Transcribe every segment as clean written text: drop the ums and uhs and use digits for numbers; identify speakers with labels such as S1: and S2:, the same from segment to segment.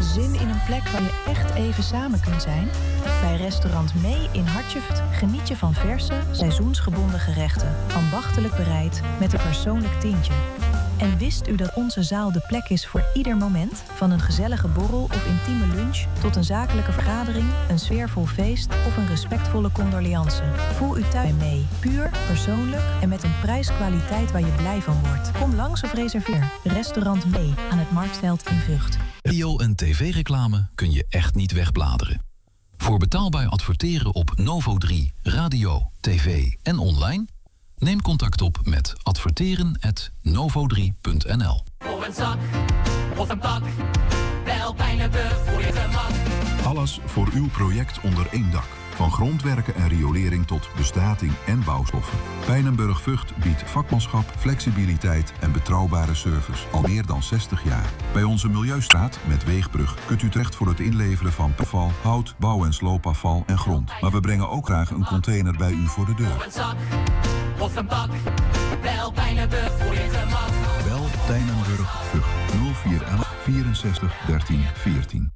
S1: Zin in een plek waar je echt even samen kunt zijn? Bij restaurant Mee in Hartjevat geniet je van verse, seizoensgebonden gerechten, ambachtelijk bereid met een persoonlijk tintje. En wist u dat onze zaal de plek is voor ieder moment? Van een gezellige borrel of intieme lunch tot een zakelijke vergadering, een sfeervol feest of een respectvolle condoleance. Voel u thuis mee, puur, persoonlijk en met een prijskwaliteit waar je blij van wordt. Kom langs of reserveer. Restaurant Mee aan het Marktveld in Vught.
S2: Radio- en tv-reclame kun je echt niet wegbladeren. Voor betaalbaar adverteren op Novo 3, radio, tv en online? Neem contact op met adverteren@novo3.nl.
S3: Voor een zak of een pak, bel Pijnenburg voor je gemak.
S4: Alles voor uw project onder één dak. Van grondwerken en riolering tot bestrating en bouwstoffen. Pijnenburg Vught biedt vakmanschap, flexibiliteit en betrouwbare service al meer dan 60 jaar. Bij onze Milieustraat met Weegbrug kunt u terecht voor het inleveren van afval, hout, bouw- en sloopafval en grond. Maar we brengen ook graag een container bij u voor de deur.
S3: Voor een zak of een pak, bel Pijnenburg voor je gemak.
S4: Bel Pijnenburg Vught 0411 64 13 14.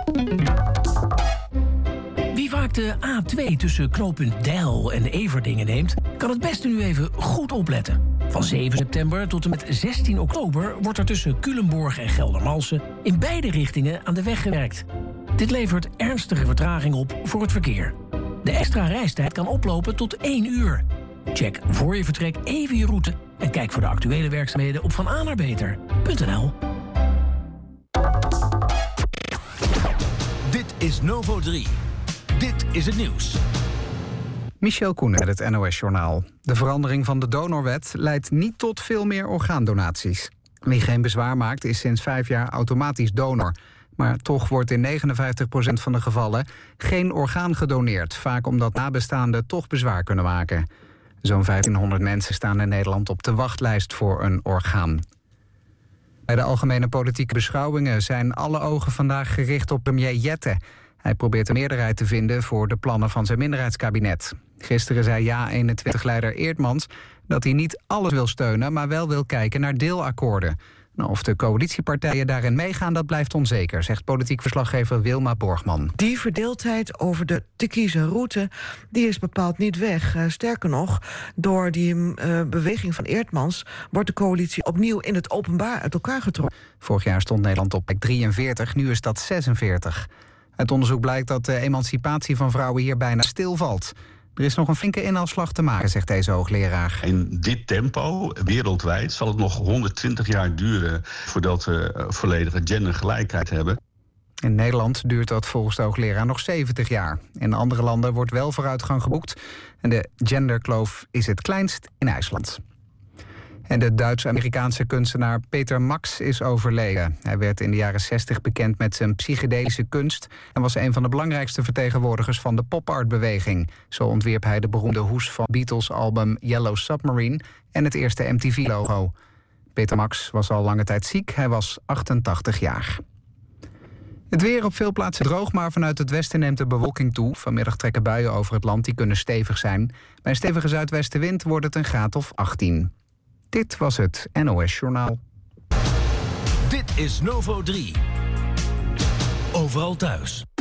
S5: Wie vaak de A2 tussen knooppunt Deil en Everdingen neemt, kan het beste nu even goed opletten. Van 7 september tot en met 16 oktober wordt er tussen Culemborg en Geldermalsen in beide richtingen aan de weg gewerkt. Dit levert ernstige vertraging op voor het verkeer. De extra reistijd kan oplopen tot 1 uur. Check voor je vertrek even je route en kijk voor de actuele werkzaamheden op vananerbeter.nl.
S6: Dit is Novo 3. Dit is het nieuws.
S7: Michel Koenen met het NOS-journaal. De verandering van de donorwet leidt niet tot veel meer orgaandonaties. Wie geen bezwaar maakt is sinds 5 jaar automatisch donor. Maar toch wordt in 59% van de gevallen geen orgaan gedoneerd. Vaak omdat nabestaanden toch bezwaar kunnen maken. Zo'n 1500 mensen staan in Nederland op de wachtlijst voor een orgaan. Bij de algemene politieke beschouwingen zijn alle ogen vandaag gericht op premier Jette. Hij probeert een meerderheid te vinden voor de plannen van zijn minderheidskabinet. Gisteren zei JA21-leider Eerdmans dat hij niet alles wil steunen, maar wel wil kijken naar deelakkoorden. Nou, of de coalitiepartijen daarin meegaan, dat blijft onzeker, zegt politiek verslaggever Wilma Borgman.
S8: Die verdeeldheid over de te kiezen route, die is bepaald niet weg. Sterker nog, door die beweging van Eerdmans wordt de coalitie opnieuw in het openbaar uit elkaar getrokken.
S7: Vorig jaar stond Nederland op plek 43, nu is dat 46. Uit onderzoek blijkt dat de emancipatie van vrouwen hier bijna stilvalt. Er is nog een flinke inhaalslag te maken, zegt deze hoogleraar.
S9: In dit tempo, wereldwijd, zal het nog 120 jaar duren voordat we volledige gendergelijkheid hebben.
S7: In Nederland duurt dat volgens de hoogleraar nog 70 jaar. In andere landen wordt wel vooruitgang geboekt. En de genderkloof is het kleinst in IJsland. En de Duits-Amerikaanse kunstenaar Peter Max is overleden. Hij werd in de jaren 60 bekend met zijn psychedelische kunst en was een van de belangrijkste vertegenwoordigers van de pop-art-beweging. Zo ontwierp hij de beroemde hoes van Beatles-album Yellow Submarine en het eerste MTV-logo. Peter Max was al lange tijd ziek, hij was 88 jaar. Het weer op veel plaatsen droog, maar vanuit het westen neemt de bewolking toe. Vanmiddag trekken buien over het land, die kunnen stevig zijn. Bij een stevige zuidwestenwind wordt het een graad of 18. Dit was het NOS-journaal.
S6: Dit is Novo 3. Overal thuis.